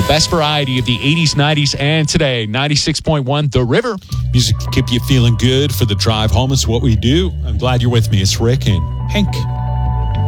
Best variety of the 80s, 90s, and today. 96.1 The River. Music to keep you feeling good for the drive home is what we do. I'm glad you're with me. It's Rick and Hank.